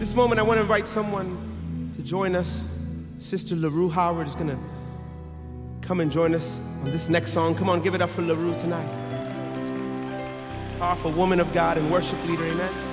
this moment, I want to invite someone to join us. Sister LaRue Howard is going to come and join us on this next song. Come on, give it up for LaRue tonight. Powerful woman of God and worship leader, amen.